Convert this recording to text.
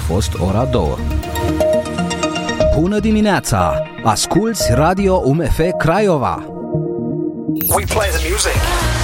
fost ora 2. Bună dimineața! Asculți Radio UMF Craiova! We play the music.